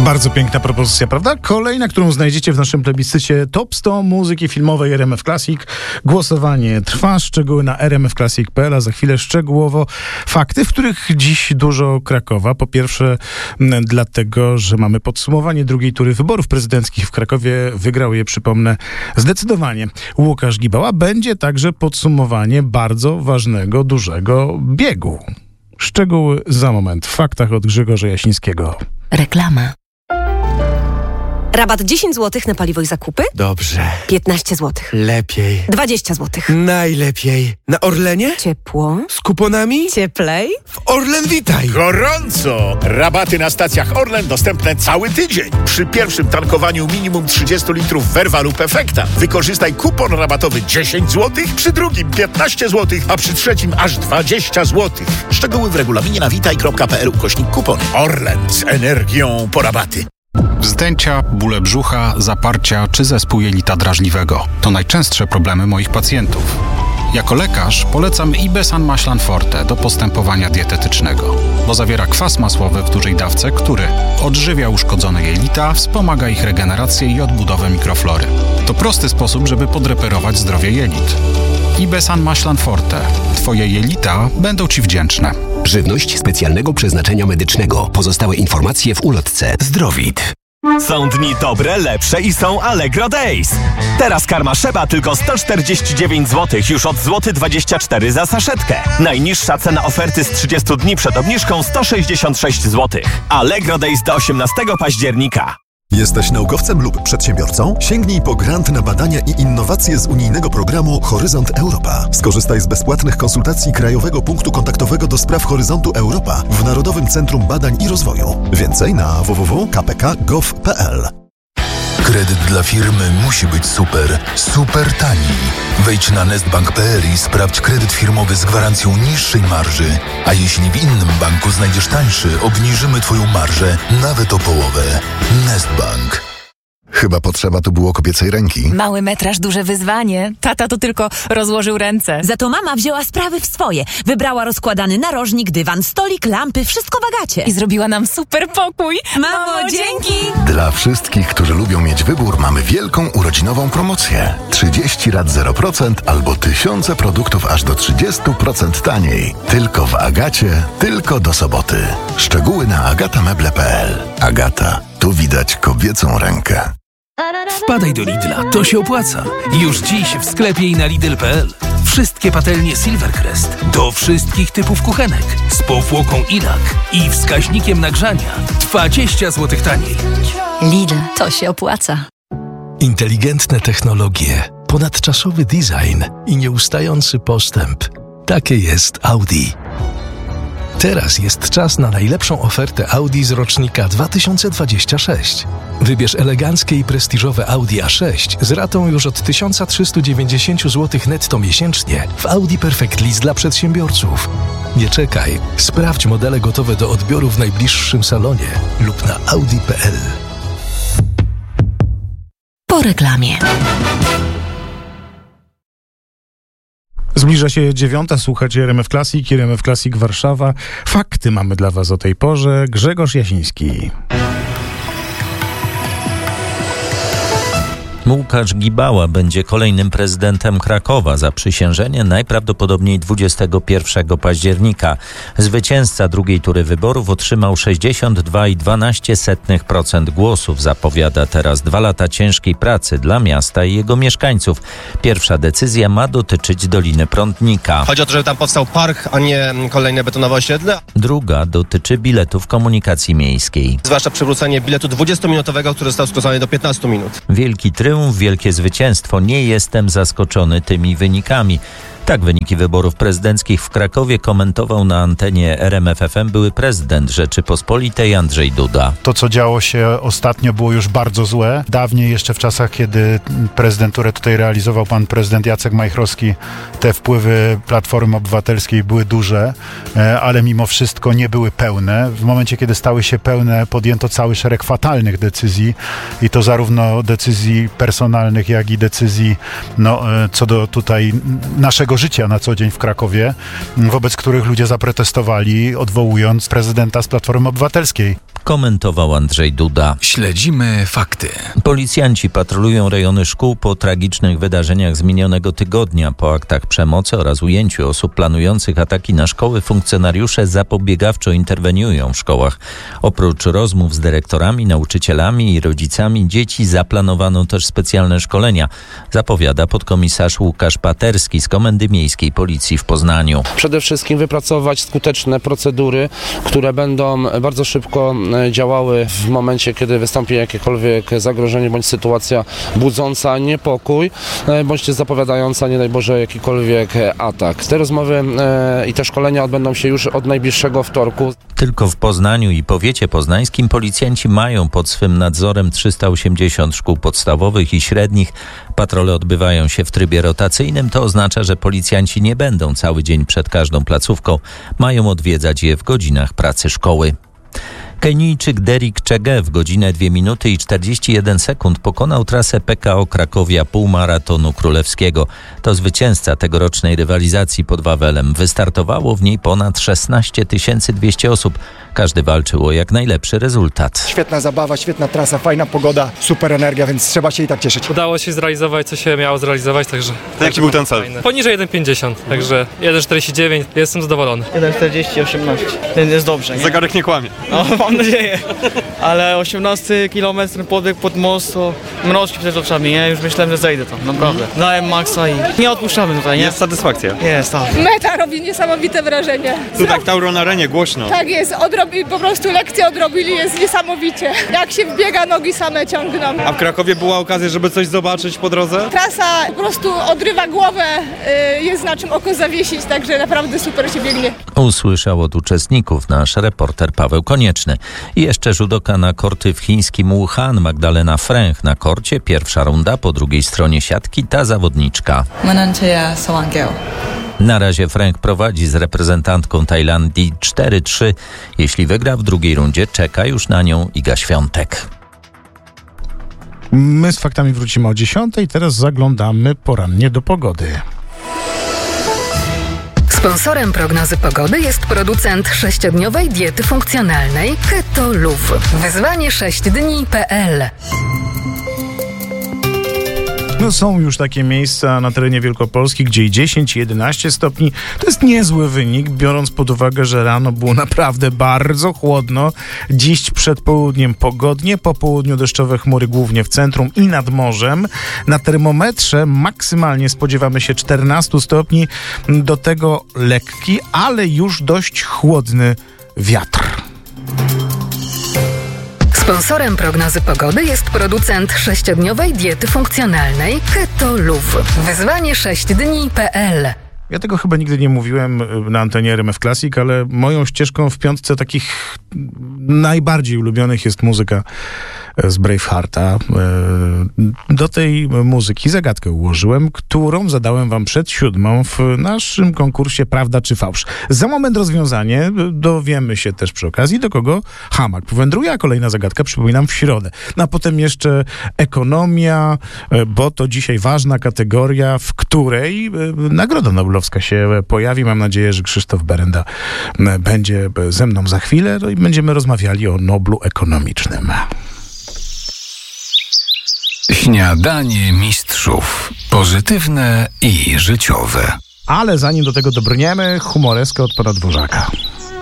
Bardzo piękna propozycja, prawda? Kolejna, którą znajdziecie w naszym plebiscycie Top 100 muzyki filmowej RMF Classic. Głosowanie trwa, szczegóły na rmfclassic.pl, a za chwilę szczegółowo fakty, w których dziś dużo Krakowa. Po pierwsze dlatego, że mamy podsumowanie drugiej tury wyborów prezydenckich w Krakowie. Wygrał je, przypomnę, zdecydowanie Łukasz Gibała. Będzie także podsumowanie bardzo ważnego, dużego biegu. Szczegóły za moment. W faktach od Grzegorza Jasińskiego. Reklama. Rabat 10 zł na paliwo i zakupy? Dobrze. 15 zł. Lepiej. 20 zł. Najlepiej. Na Orlenie? Ciepło. Z kuponami? Cieplej. W Orlen Witaj. Gorąco! Rabaty na stacjach Orlen dostępne cały tydzień. Przy pierwszym tankowaniu minimum 30 litrów Verva lub Efekta wykorzystaj kupon rabatowy 10 zł, przy drugim 15 zł, a przy trzecim aż 20 zł. Szczegóły w regulaminie na witaj.pl/kupon. Orlen z energią po rabaty. Wzdęcia, bóle brzucha, zaparcia czy zespół jelita drażliwego to najczęstsze problemy moich pacjentów. Jako lekarz polecam Ibesan Maślan Forte do postępowania dietetycznego, bo zawiera kwas masłowy w dużej dawce, który odżywia uszkodzone jelita, wspomaga ich regenerację i odbudowę mikroflory. To prosty sposób, żeby podreperować zdrowie jelit. Ibesan Maślan Forte. Twoje jelita będą Ci wdzięczne. Żywność specjalnego przeznaczenia medycznego. Pozostałe informacje w ulotce. Zdrowit. Są dni dobre, lepsze i są Allegro Days. Teraz karma Szeba tylko 149 zł, już od złoty 24 za saszetkę. Najniższa cena oferty z 30 dni przed obniżką 166 zł. Allegro Days do 18 października. Jesteś naukowcem lub przedsiębiorcą? Sięgnij po grant na badania i innowacje z unijnego programu Horyzont Europa. Skorzystaj z bezpłatnych konsultacji Krajowego Punktu Kontaktowego do spraw Horyzontu Europa w Narodowym Centrum Badań i Rozwoju. Więcej na www.kpk.gov.pl. Kredyt dla firmy musi być super, super tani. Wejdź na nestbank.pl i sprawdź kredyt firmowy z gwarancją niższej marży. A jeśli w innym banku znajdziesz tańszy, obniżymy Twoją marżę nawet o połowę. Nestbank. Chyba potrzeba tu było kobiecej ręki. Mały metraż, duże wyzwanie. Tata to tylko rozłożył ręce. Za to mama wzięła sprawy w swoje. Wybrała rozkładany narożnik, dywan, stolik, lampy, wszystko w Agacie. I zrobiła nam super pokój. Mamo, dzięki! Dla wszystkich, którzy lubią mieć wybór, mamy wielką urodzinową promocję. 30 lat 0% albo tysiące produktów aż do 30% taniej. Tylko w Agacie, tylko do soboty. Szczegóły na agatameble.pl. Agata, tu widać kobiecą rękę. Wpadaj do Lidla, to się opłaca. Już dziś w sklepie i na Lidl.pl. Wszystkie patelnie Silvercrest do wszystkich typów kuchenek z powłoką Inak i wskaźnikiem nagrzania 20 zł taniej. Lidl, to się opłaca. Inteligentne technologie, ponadczasowy design i nieustający postęp. Takie jest Audi. Teraz jest czas na najlepszą ofertę Audi z rocznika 2026. Wybierz eleganckie i prestiżowe Audi A6 z ratą już od 1390 zł netto miesięcznie w Audi Perfect Lease dla przedsiębiorców. Nie czekaj, sprawdź modele gotowe do odbioru w najbliższym salonie lub na audi.pl. Po reklamie. Zbliża się 9. Słuchacie RMF Classic, RMF Classic Warszawa. Fakty mamy dla Was o tej porze. Grzegorz Jasiński. Łukasz Gibała będzie kolejnym prezydentem Krakowa. Zaprzysiężenie najprawdopodobniej 21 października. Zwycięzca drugiej tury wyborów otrzymał 62,12% głosów. Zapowiada teraz 2 lata ciężkiej pracy dla miasta i jego mieszkańców. Pierwsza decyzja ma dotyczyć Doliny Prądnika. Chodzi o to, żeby tam powstał park, a nie kolejne betonowe osiedle. Druga dotyczy biletów komunikacji miejskiej. Zwłaszcza przywrócenie biletu 20-minutowego, który został skrócony do 15 minut. Wielki tryumf, wielkie zwycięstwo. Nie jestem zaskoczony tymi wynikami. Tak wyniki wyborów prezydenckich w Krakowie komentował na antenie RMF FM były prezydent Rzeczypospolitej Andrzej Duda. To, co działo się ostatnio, było już bardzo złe. Dawniej, jeszcze w czasach, kiedy prezydenturę tutaj realizował pan prezydent Jacek Majchrowski, te wpływy Platformy Obywatelskiej były duże, ale mimo wszystko nie były pełne. W momencie, kiedy stały się pełne, podjęto cały szereg fatalnych decyzji i to zarówno decyzji personalnych, jak i decyzji co do tutaj naszego życia na co dzień w Krakowie, wobec których ludzie zaprotestowali, odwołując prezydenta z Platformy Obywatelskiej. komentował Andrzej Duda. Śledzimy fakty. Policjanci patrolują rejony szkół po tragicznych wydarzeniach z minionego tygodnia. Po aktach przemocy oraz ujęciu osób planujących ataki na szkoły funkcjonariusze zapobiegawczo interweniują w szkołach. Oprócz rozmów z dyrektorami, nauczycielami i rodzicami dzieci zaplanowano też specjalne szkolenia, zapowiada podkomisarz Łukasz Paterski z Komendy Miejskiej Policji w Poznaniu. Przede wszystkim wypracować skuteczne procedury, które będą bardzo szybko działały w momencie, kiedy wystąpi jakiekolwiek zagrożenie bądź sytuacja budząca niepokój, bądź zapowiadająca, nie daj Boże, jakikolwiek atak. Te rozmowy i te szkolenia odbędą się już od najbliższego wtorku. Tylko w Poznaniu i powiecie poznańskim policjanci mają pod swym nadzorem 380 szkół podstawowych i średnich. Patrole odbywają się w trybie rotacyjnym. To oznacza, że policjanci nie będą cały dzień przed każdą placówką. Mają odwiedzać je w godzinach pracy szkoły. Kenijczyk Derek Chege w godzinę 2 minuty i 41 sekund pokonał trasę PKO Krakowia półmaratonu królewskiego. To zwycięzca tegorocznej rywalizacji pod Wawelem. Wystartowało w niej ponad 16 200 osób. Każdy walczył o jak najlepszy rezultat. Świetna zabawa, świetna trasa, fajna pogoda, super energia, więc trzeba się i tak cieszyć. Udało się zrealizować, co się miało zrealizować, także... To jaki był ten cel? Poniżej 1,50, także 1,49, jestem zadowolony. 1,40-18, jest dobrze, nie? Zegarek nie kłamie. No, mam nadzieję, ale 18 km podbieg pod most, to mroczki przed oczami, nie? Już myślałem, że zejdę tam, naprawdę. Dałem maksa i nie odpuszczamy tutaj, nie? Jest satysfakcja. Jest, tak. Meta robi niesamowite wrażenie. Tutaj w Tauron Arenie głośno. Tak jest, po prostu lekcje odrobili, jest niesamowicie. Jak się wbiega, nogi same ciągną. A w Krakowie była okazja, żeby coś zobaczyć po drodze? Trasa po prostu odrywa głowę, jest na czym oko zawiesić, także naprawdę super się biegnie. Usłyszał od uczestników nasz reporter Paweł Konieczny. I jeszcze judoka na korty w chińskim Wuhan. Magdalena Fręch na korcie. Pierwsza runda, po drugiej stronie siatki ta zawodniczka. Na razie Fręch prowadzi z reprezentantką Tajlandii 4-3. Jeśli wygra w drugiej rundzie, czeka już na nią Iga Świątek. My z faktami wrócimy o 10:00. Teraz zaglądamy porannie do pogody. Sponsorem prognozy pogody jest producent 6-dniowej diety funkcjonalnej Keto Luv. Wyzwanie 6dni.pl. No są już takie miejsca na terenie Wielkopolski, gdzie i 10, i 11 stopni. To jest niezły wynik, biorąc pod uwagę, że rano było naprawdę bardzo chłodno. Dziś przed południem pogodnie, po południu deszczowe chmury głównie w centrum i nad morzem. Na termometrze maksymalnie spodziewamy się 14 stopni, do tego lekki, ale już dość chłodny wiatr. Sponsorem prognozy pogody jest producent 6-dniowej diety funkcjonalnej Keto Luv. Wyzwanie 6dni.pl. Ja tego chyba nigdy nie mówiłem na antenie RMF Classic, ale moją ścieżką w piątce takich najbardziej ulubionych jest muzyka z Bravehearta. Do tej muzyki zagadkę ułożyłem, którą zadałem wam przed 7:00 w naszym konkursie Prawda czy Fałsz. Za moment rozwiązanie, dowiemy się też przy okazji, do kogo Hamak powędruje, a kolejna zagadka, przypominam, w środę. No a potem jeszcze ekonomia, bo to dzisiaj ważna kategoria, w której Nagroda Noblowska się pojawi. Mam nadzieję, że Krzysztof Berenda będzie ze mną za chwilę, no i będziemy rozmawiali o Noblu ekonomicznym. Śniadanie mistrzów. Pozytywne i życiowe. Ale zanim do tego dobrniemy, humoreska od pana Dworzaka.